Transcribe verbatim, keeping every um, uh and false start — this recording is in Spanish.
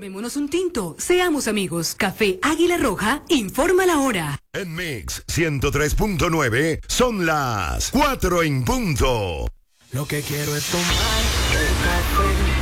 Tomémonos un tinto, seamos amigos. Café Águila Roja, informa la hora. En Mix ciento tres punto nueve son las cuatro en punto. Lo que quiero es tomar el café